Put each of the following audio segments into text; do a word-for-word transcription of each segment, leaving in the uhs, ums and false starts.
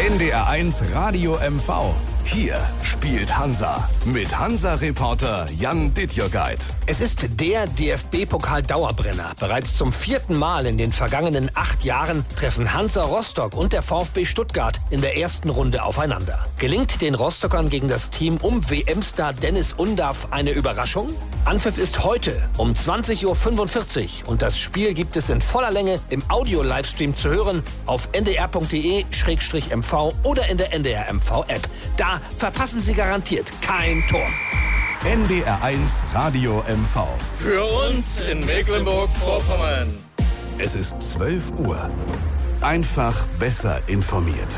N D R eins Radio M V. Hier spielt Hansa mit Hansa-Reporter Jan Dittjörgeit. Es ist der D F B-Pokal-Dauerbrenner. Bereits zum vierten Mal in den vergangenen acht Jahren treffen Hansa Rostock und der VfB Stuttgart in der ersten Runde aufeinander. Gelingt den Rostockern gegen das Team um W M-Star Dennis Undav eine Überraschung? Anpfiff ist heute um zwanzig Uhr fünfundvierzig und das Spiel gibt es in voller Länge im Audio-Livestream zu hören auf n d r punkt d e slash m v oder in der N D R M V-App. Da verpassen Sie garantiert kein Tor. N D R eins Radio M V. Für uns in Mecklenburg-Vorpommern. Es ist zwölf Uhr. Einfach besser informiert.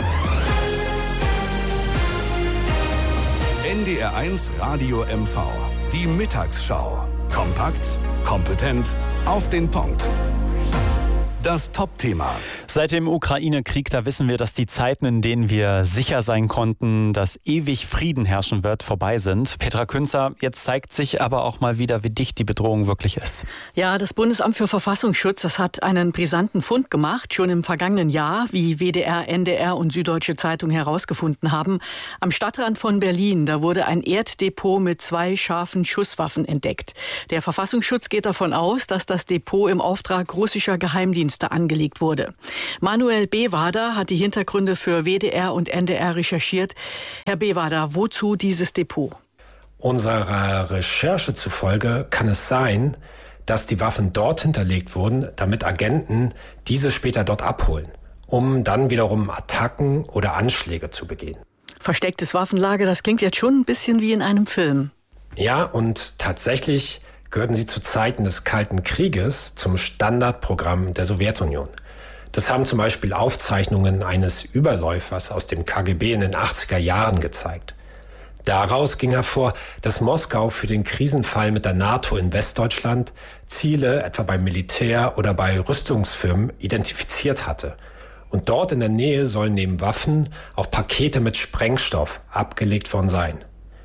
N D R eins Radio M V. Die Mittagsschau. Kompakt, kompetent, auf den Punkt. Das Top-Thema. Seit dem Ukraine-Krieg, da wissen wir, dass die Zeiten, in denen wir sicher sein konnten, dass ewig Frieden herrschen wird, vorbei sind. Petra Künzer, jetzt zeigt sich aber auch mal wieder, wie dicht die Bedrohung wirklich ist. Ja, das Bundesamt für Verfassungsschutz, das hat einen brisanten Fund gemacht, schon im vergangenen Jahr, wie W D R, N D R und Süddeutsche Zeitung herausgefunden haben. Am Stadtrand von Berlin, da wurde ein Erddepot mit zwei scharfen Schusswaffen entdeckt. Der Verfassungsschutz geht davon aus, dass das Depot im Auftrag russischer Geheimdienste angelegt wurde. Manuel Bewader hat die Hintergründe für W D R und N D R recherchiert. Herr Bewader, wozu dieses Depot? Unserer Recherche zufolge kann es sein, dass die Waffen dort hinterlegt wurden, damit Agenten diese später dort abholen, um dann wiederum Attacken oder Anschläge zu begehen. Verstecktes Waffenlager, das klingt jetzt schon ein bisschen wie in einem Film. Ja, und tatsächlich gehörten sie zu Zeiten des Kalten Krieges zum Standardprogramm der Sowjetunion. Das haben zum Beispiel Aufzeichnungen eines Überläufers aus dem K G B in den achtziger Jahren gezeigt. Daraus ging hervor, dass Moskau für den Krisenfall mit der NATO in Westdeutschland Ziele etwa beim Militär oder bei Rüstungsfirmen identifiziert hatte. Und dort in der Nähe sollen neben Waffen auch Pakete mit Sprengstoff abgelegt worden sein.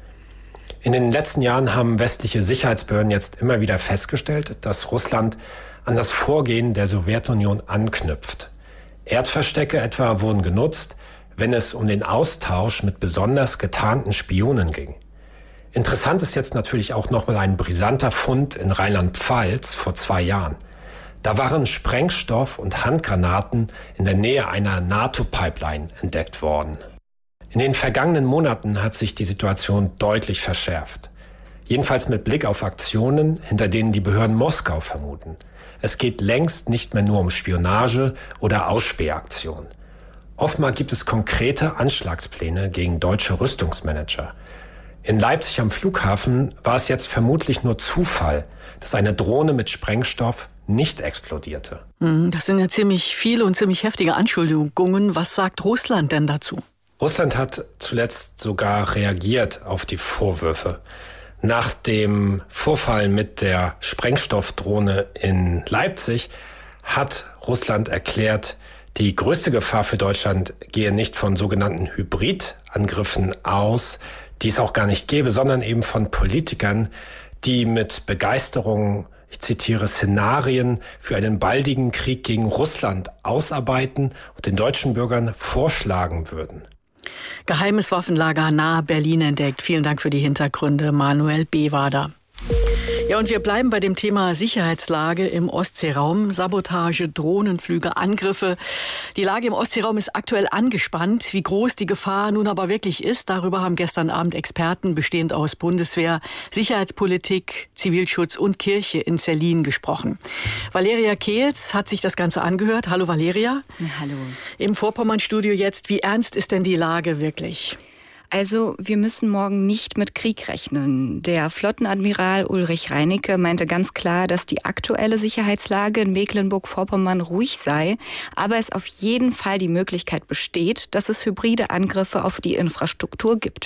In den letzten Jahren haben westliche Sicherheitsbehörden jetzt immer wieder festgestellt, dass Russland an das Vorgehen der Sowjetunion anknüpft. Erdverstecke etwa wurden genutzt, wenn es um den Austausch mit besonders getarnten Spionen ging. Interessant ist jetzt natürlich auch nochmal ein brisanter Fund in Rheinland-Pfalz vor zwei Jahren. Da waren Sprengstoff und Handgranaten in der Nähe einer NATO-Pipeline entdeckt worden. In den vergangenen Monaten hat sich die Situation deutlich verschärft. Jedenfalls mit Blick auf Aktionen, hinter denen die Behörden Moskau vermuten. Es geht längst nicht mehr nur um Spionage oder Ausspähaktionen. Oftmals gibt es konkrete Anschlagspläne gegen deutsche Rüstungsmanager. In Leipzig am Flughafen war es jetzt vermutlich nur Zufall, dass eine Drohne mit Sprengstoff nicht explodierte. Das sind ja ziemlich viele und ziemlich heftige Anschuldigungen. Was sagt Russland denn dazu? Russland hat zuletzt sogar reagiert auf die Vorwürfe. Nach dem Vorfall mit der Sprengstoffdrohne in Leipzig hat Russland erklärt, die größte Gefahr für Deutschland gehe nicht von sogenannten Hybridangriffen aus, die es auch gar nicht gäbe, sondern eben von Politikern, die mit Begeisterung, ich zitiere, Szenarien für einen baldigen Krieg gegen Russland ausarbeiten und den deutschen Bürgern vorschlagen würden. Geheimes Waffenlager nahe Berlin entdeckt. Vielen Dank für die Hintergründe, Manuel Bewader. Ja, und wir bleiben bei dem Thema Sicherheitslage im Ostseeraum. Sabotage, Drohnenflüge, Angriffe. Die Lage im Ostseeraum ist aktuell angespannt. Wie groß die Gefahr nun aber wirklich ist, darüber haben gestern Abend Experten bestehend aus Bundeswehr, Sicherheitspolitik, Zivilschutz und Kirche in Zerlin gesprochen. Valeria Kehls hat sich das Ganze angehört. Hallo Valeria. Hallo. Im Vorpommern-Studio jetzt. Wie ernst ist denn die Lage wirklich? Also wir müssen morgen nicht mit Krieg rechnen. Der Flottenadmiral Ulrich Reinecke meinte ganz klar, dass die aktuelle Sicherheitslage in Mecklenburg-Vorpommern ruhig sei, aber es auf jeden Fall die Möglichkeit besteht, dass es hybride Angriffe auf die Infrastruktur gibt.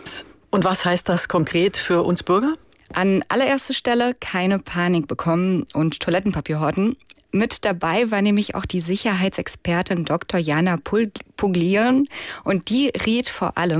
Und was heißt das konkret für uns Bürger? An allererster Stelle keine Panik bekommen und Toilettenpapier horten. Mit dabei war nämlich auch die Sicherheitsexpertin Doktor Jana Puglian und die rät vor allem,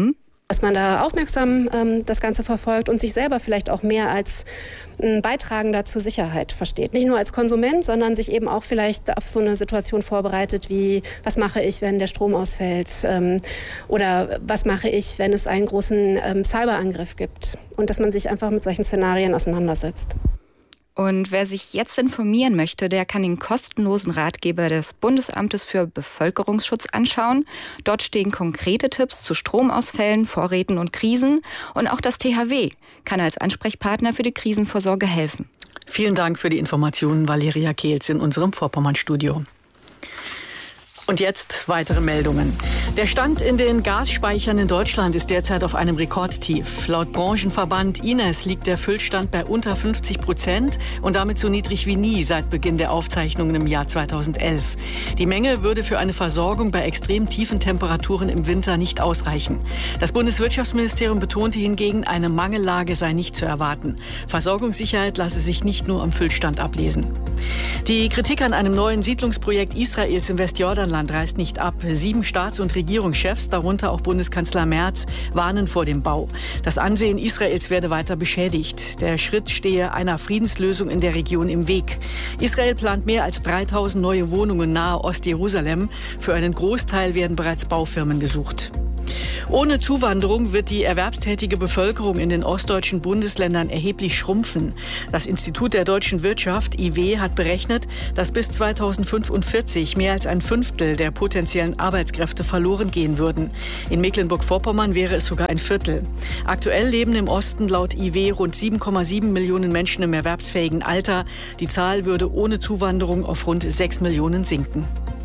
Dass man da aufmerksam ähm, das Ganze verfolgt und sich selber vielleicht auch mehr als ein Beitragender zur Sicherheit versteht. Nicht nur als Konsument, sondern sich eben auch vielleicht auf so eine Situation vorbereitet wie, was mache ich, wenn der Strom ausfällt? Ähm, oder was mache ich, wenn es einen großen ähm, Cyberangriff gibt? Und dass man sich einfach mit solchen Szenarien auseinandersetzt. Und wer sich jetzt informieren möchte, der kann den kostenlosen Ratgeber des Bundesamtes für Bevölkerungsschutz anschauen. Dort stehen konkrete Tipps zu Stromausfällen, Vorräten und Krisen. Und auch das T H W kann als Ansprechpartner für die Krisenvorsorge helfen. Vielen Dank für die Informationen, Valeria Kehls in unserem Vorpommern-Studio. Und jetzt weitere Meldungen. Der Stand in den Gasspeichern in Deutschland ist derzeit auf einem Rekordtief. Laut Branchenverband I N E S liegt der Füllstand bei unter fünfzig Prozent und damit so niedrig wie nie seit Beginn der Aufzeichnungen im Jahr zweitausendelf. Die Menge würde für eine Versorgung bei extrem tiefen Temperaturen im Winter nicht ausreichen. Das Bundeswirtschaftsministerium betonte hingegen, eine Mangellage sei nicht zu erwarten. Versorgungssicherheit lasse sich nicht nur am Füllstand ablesen. Die Kritik an einem neuen Siedlungsprojekt Israels im Westjordanland reißt nicht ab. Sieben Staats- und Regierungschefs, darunter auch Bundeskanzler Merz, warnen vor dem Bau. Das Ansehen Israels werde weiter beschädigt. Der Schritt stehe einer Friedenslösung in der Region im Weg. Israel plant mehr als dreitausend neue Wohnungen nahe Ostjerusalem. Für einen Großteil werden bereits Baufirmen gesucht. Ohne Zuwanderung wird die erwerbstätige Bevölkerung in den ostdeutschen Bundesländern erheblich schrumpfen. Das Institut der deutschen Wirtschaft, I W, hat berechnet, dass bis zweitausendfünfundvierzig mehr als ein Fünftel der potenziellen Arbeitskräfte verloren gehen würden. In Mecklenburg-Vorpommern wäre es sogar ein Viertel. Aktuell leben im Osten laut I W rund sieben Komma sieben Millionen Menschen im erwerbsfähigen Alter. Die Zahl würde ohne Zuwanderung auf rund sechs Millionen sinken.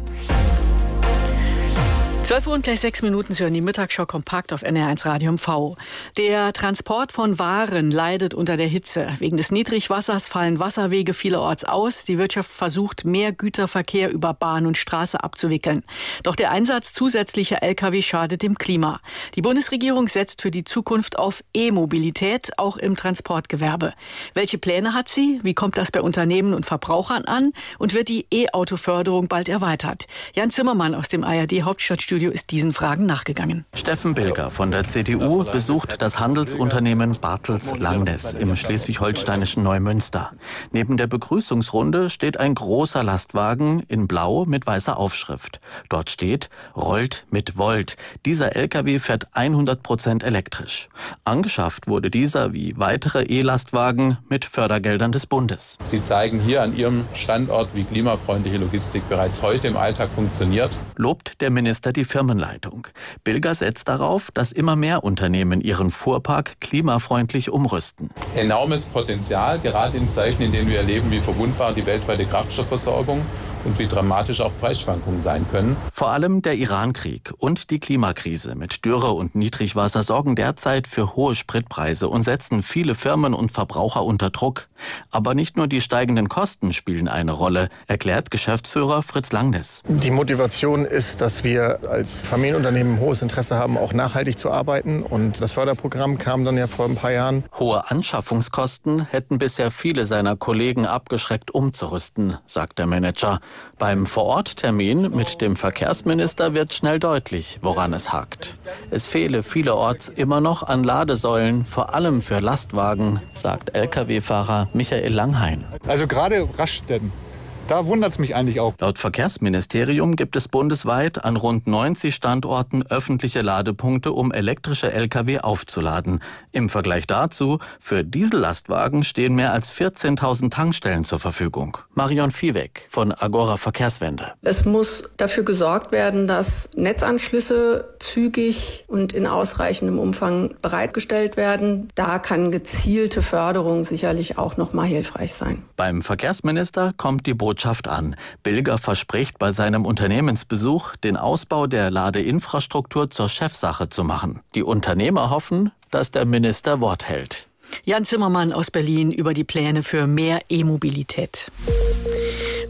zwölf Uhr und gleich sechs Minuten, Sie hören die Mittagsschau kompakt auf N R eins Radio M V. Der Transport von Waren leidet unter der Hitze. Wegen des Niedrigwassers fallen Wasserwege vielerorts aus. Die Wirtschaft versucht, mehr Güterverkehr über Bahn und Straße abzuwickeln. Doch der Einsatz zusätzlicher L K W schadet dem Klima. Die Bundesregierung setzt für die Zukunft auf E-Mobilität, auch im Transportgewerbe. Welche Pläne hat sie? Wie kommt das bei Unternehmen und Verbrauchern an? Und wird die E-Auto-Förderung bald erweitert? Jan Zimmermann aus dem A R D-Hauptstadtstudio ist diesen Fragen nachgegangen. Steffen Bilger von der C D U besucht das Handelsunternehmen Bartels-Langness im schleswig-holsteinischen Neumünster. Neben der Begrüßungsrunde steht ein großer Lastwagen in Blau mit weißer Aufschrift. Dort steht "Rollt mit Volt". Dieser L K W fährt hundert Prozent elektrisch. Angeschafft wurde dieser wie weitere E-Lastwagen mit Fördergeldern des Bundes. Sie zeigen hier an Ihrem Standort, wie klimafreundliche Logistik bereits heute im Alltag funktioniert. Lobt der Minister die Firmenleitung. Bilger setzt darauf, dass immer mehr Unternehmen ihren Fuhrpark klimafreundlich umrüsten. Enormes Potenzial, gerade in Zeiten, in denen wir erleben, wie verwundbar die weltweite Kraftstoffversorgung und wie dramatisch auch Preisschwankungen sein können. Vor allem der Irankrieg und die Klimakrise mit Dürre und Niedrigwasser sorgen derzeit für hohe Spritpreise und setzen viele Firmen und Verbraucher unter Druck. Aber nicht nur die steigenden Kosten spielen eine Rolle, erklärt Geschäftsführer Fritz Langness. Die Motivation ist, dass wir als Familienunternehmen hohes Interesse haben, auch nachhaltig zu arbeiten. Und das Förderprogramm kam dann ja vor ein paar Jahren. Hohe Anschaffungskosten hätten bisher viele seiner Kollegen abgeschreckt, umzurüsten, sagt der Manager. Beim Vororttermin mit dem Verkehrsminister wird schnell deutlich, woran es hakt. Es fehle vielerorts immer noch an Ladesäulen, vor allem für Lastwagen, sagt L K W-Fahrer Michael Langhain. Also gerade Raststätten. Da wundert es mich eigentlich auch. Laut Verkehrsministerium gibt es bundesweit an rund neunzig Standorten öffentliche Ladepunkte, um elektrische L K W aufzuladen. Im Vergleich dazu, für Diesellastwagen stehen mehr als vierzehntausend Tankstellen zur Verfügung. Marion Viehweg von Agora Verkehrswende. Es muss dafür gesorgt werden, dass Netzanschlüsse zügig und in ausreichendem Umfang bereitgestellt werden. Da kann gezielte Förderung sicherlich auch noch mal hilfreich sein. Beim Verkehrsminister kommt die Botschaft an. Bilger verspricht bei seinem Unternehmensbesuch, den Ausbau der Ladeinfrastruktur zur Chefsache zu machen. Die Unternehmer hoffen, dass der Minister Wort hält. Jan Zimmermann aus Berlin über die Pläne für mehr E-Mobilität.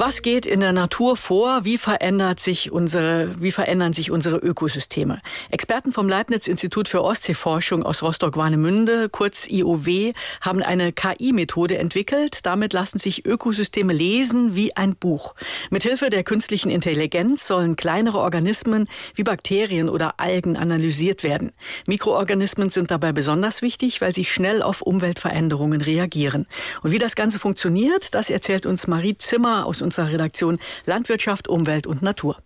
Was geht in der Natur vor? Wie verändert sich unsere, wie verändern sich unsere Ökosysteme? Experten vom Leibniz-Institut für Ostseeforschung aus Rostock-Warnemünde, kurz I O W, haben eine K I-Methode entwickelt. Damit lassen sich Ökosysteme lesen wie ein Buch. Mithilfe der künstlichen Intelligenz sollen kleinere Organismen wie Bakterien oder Algen analysiert werden. Mikroorganismen sind dabei besonders wichtig, weil sie schnell auf Umweltveränderungen reagieren. Und wie das Ganze funktioniert, das erzählt uns Marie Zimmer aus unserer Redaktion Landwirtschaft, Umwelt und Natur.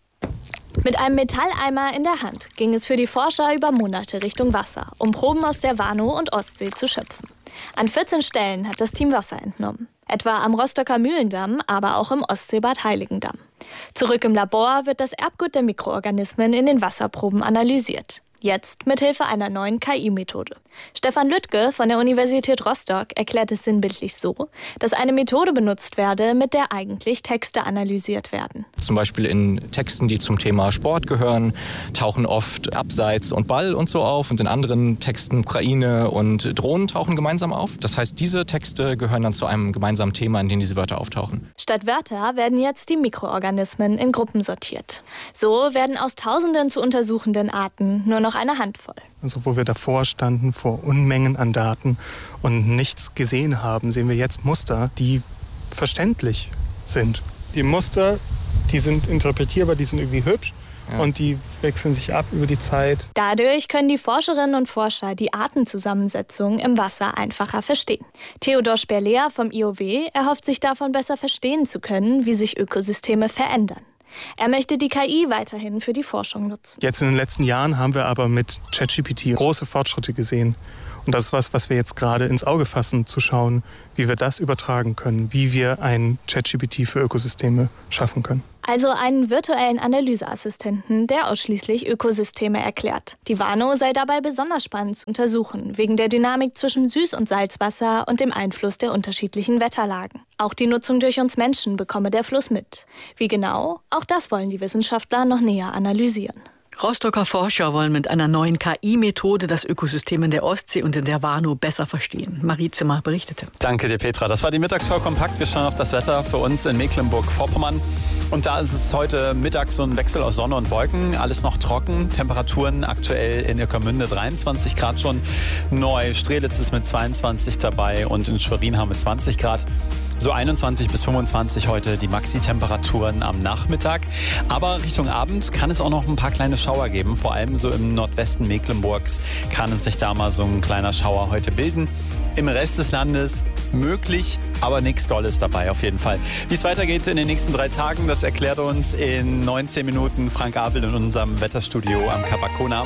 Mit einem Metalleimer in der Hand ging es für die Forscher über Monate Richtung Wasser, um Proben aus der Warnow und Ostsee zu schöpfen. An vierzehn Stellen hat das Team Wasser entnommen. Etwa am Rostocker Mühlendamm, aber auch im Ostseebad Heiligendamm. Zurück im Labor wird das Erbgut der Mikroorganismen in den Wasserproben analysiert. Jetzt mithilfe einer neuen K I-Methode. Stefan Lüttke von der Universität Rostock erklärt es sinnbildlich so, dass eine Methode benutzt werde, mit der eigentlich Texte analysiert werden. Zum Beispiel in Texten, die zum Thema Sport gehören, tauchen oft Abseits und Ball und so auf. Und in anderen Texten Ukraine und Drohnen tauchen gemeinsam auf. Das heißt, diese Texte gehören dann zu einem gemeinsamen Thema, in dem diese Wörter auftauchen. Statt Wörter werden jetzt die Mikroorganismen in Gruppen sortiert. So werden aus tausenden zu untersuchenden Arten nur noch eine Handvoll. Also wo wir davor standen, vor Unmengen an Daten und nichts gesehen haben, sehen wir jetzt Muster, die verständlich sind. Die Muster, die sind interpretierbar, die sind irgendwie hübsch. Ja. Und die wechseln sich ab über die Zeit. Dadurch können die Forscherinnen und Forscher die Artenzusammensetzung im Wasser einfacher verstehen. Theodor Sperlea vom I O W erhofft sich davon, besser verstehen zu können, wie sich Ökosysteme verändern. Er möchte die K I weiterhin für die Forschung nutzen. Jetzt in den letzten Jahren haben wir aber mit ChatGPT große Fortschritte gesehen. Und das ist was, was wir jetzt gerade ins Auge fassen, zu schauen, wie wir das übertragen können, wie wir ein ChatGPT für Ökosysteme schaffen können. Also einen virtuellen Analyseassistenten, der ausschließlich Ökosysteme erklärt. Die Warnow sei dabei besonders spannend zu untersuchen, wegen der Dynamik zwischen Süß- und Salzwasser und dem Einfluss der unterschiedlichen Wetterlagen. Auch die Nutzung durch uns Menschen bekomme der Fluss mit. Wie genau? Auch das wollen die Wissenschaftler noch näher analysieren. Rostocker Forscher wollen mit einer neuen K I-Methode das Ökosystem in der Ostsee und in der Warnow besser verstehen. Marie Zimmer berichtete. Danke dir, Petra. Das war die Mittagsschau kompakt. Wir schauen auf das Wetter für uns in Mecklenburg-Vorpommern. Und da ist es heute Mittag so ein Wechsel aus Sonne und Wolken. Alles noch trocken. Temperaturen aktuell in Ueckermünde dreiundzwanzig Grad schon. Neu-Strelitz ist mit zweiundzwanzig dabei und in Schwerin haben wir zwanzig Grad. So einundzwanzig bis fünfundzwanzig heute die Maxi-Temperaturen am Nachmittag. Aber Richtung Abend kann es auch noch ein paar kleine Schauer geben. Vor allem so im Nordwesten Mecklenburgs kann es sich da mal so ein kleiner Schauer heute bilden. Im Rest des Landes möglich, aber nichts Dolles dabei auf jeden Fall. Wie es weitergeht in den nächsten drei Tagen, das erklärt uns in neunzehn Minuten Frank Abel in unserem Wetterstudio am Kap Arkona.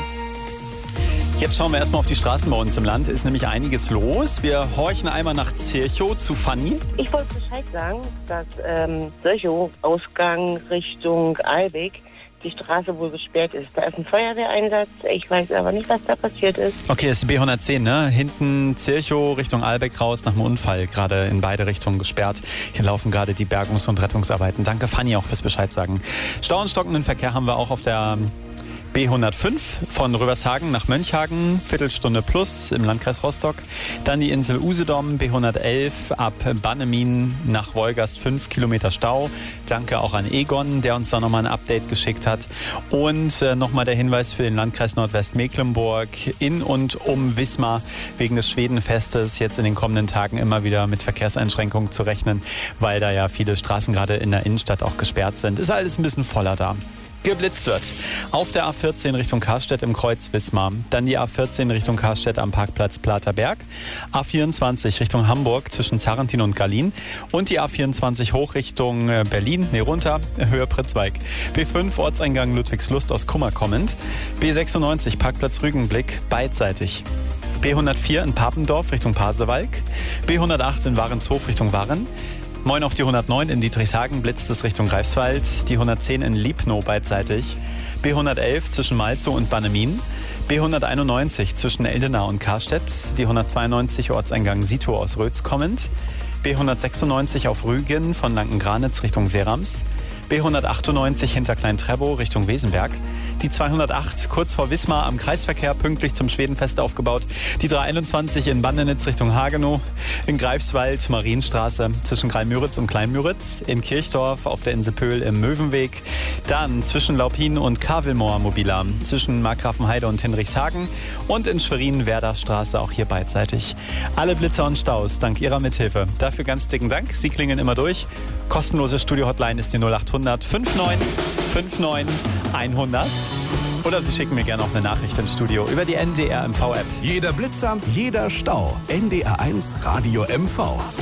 Jetzt schauen wir erstmal auf die Straßen bei uns im Land. Ist nämlich einiges los. Wir horchen einmal nach Zirchow zu Fanny. Ich wollte Bescheid sagen, dass ähm, Zirchow, Ausgang Richtung Eibig, die Straße wohl gesperrt ist. Da ist ein Feuerwehreinsatz. Ich weiß aber nicht, was da passiert ist. Okay, das ist die B hundertzehn, ne? Hinten Zirchow Richtung Albeck raus nach dem Unfall. Gerade in beide Richtungen gesperrt. Hier laufen gerade die Bergungs- und Rettungsarbeiten. Danke, Fanny, auch fürs Bescheid sagen. Stau und stockenden Verkehr haben wir auch auf der B hundertfünf von Rövershagen nach Mönchhagen, Viertelstunde plus im Landkreis Rostock. Dann die Insel Usedom, B hundertelf ab Bannemin nach Wolgast, fünf Kilometer Stau. Danke auch an Egon, der uns da nochmal ein Update geschickt hat. Und äh, nochmal der Hinweis für den Landkreis Nordwestmecklenburg in und um Wismar wegen des Schwedenfestes jetzt in den kommenden Tagen immer wieder mit Verkehrseinschränkungen zu rechnen, weil da ja viele Straßen gerade in der Innenstadt auch gesperrt sind. Ist alles ein bisschen voller da. Geblitzt wird. Auf der A vierzehn Richtung Karstedt im Kreuz Wismar. Dann die A vierzehn Richtung Karstedt am Parkplatz Platerberg. A vierundzwanzig Richtung Hamburg zwischen Zarentin und Gallin. Und die A vierundzwanzig hoch Richtung Berlin, nee runter, Höhe Pritzweig. B fünf Ortseingang Ludwigslust aus Kummer kommend. B sechsundneunzig Parkplatz Rügenblick beidseitig. B hundertvier in Papendorf Richtung Pasewalk. B hundertacht in Warenshof Richtung Waren. Moin auf die hundertneun in Dietrichshagen blitzt es Richtung Greifswald, die hundertzehn in Liebnow beidseitig, B hundertelf zwischen Malzow und Bannemin, B hunderteinundneunzig zwischen Eldenau und Karstedt, die hundertzweiundneunzig Ortseingang Sitow aus Rötz kommend, B hundertsechsundneunzig auf Rügen von Lanken-Granitz Richtung Serams, B hundertachtundneunzig hinter Klein-Trebow Richtung Wesenberg. Die zweihundertacht kurz vor Wismar am Kreisverkehr pünktlich zum Schwedenfest aufgebaut. Die dreihunderteinundzwanzig in Bandenitz Richtung Hagenow. In Greifswald Marienstraße zwischen Greimüritz und Kleinmüritz. In Kirchdorf auf der Insel Pöhl im Möwenweg. Dann zwischen Laupin und Kavelmoor mobiler. Zwischen Markgrafenheide und Hinrichshagen. Und in Schwerin Werderstraße auch hier beidseitig. Alle Blitzer und Staus dank Ihrer Mithilfe. Dafür ganz dicken Dank. Sie klingeln immer durch. Kostenlose Studio-Hotline ist die null acht hundert neunundfünfzig neunundfünfzig hundert. Oder Sie schicken mir gerne auch eine Nachricht ins Studio über die N D R M V-App. Jeder Blitzer, jeder Stau. N D R eins Radio M V.